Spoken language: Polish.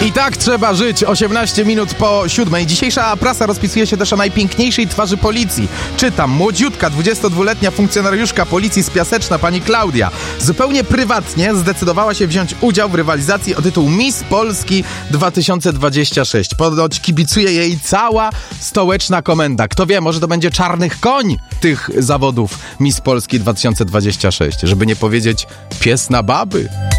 I tak trzeba żyć. 18 minut po 7. Dzisiejsza prasa rozpisuje się też o najpiękniejszej twarzy policji. Czytam, młodziutka, 22-letnia funkcjonariuszka policji z Piaseczna, pani Klaudia, zupełnie prywatnie zdecydowała się wziąć udział w rywalizacji o tytuł Miss Polski 2026. Ponoć kibicuje jej cała stołeczna komenda. Kto wie, może to będzie czarnych koń tych zawodów Miss Polski 2026. Żeby nie powiedzieć pies na baby.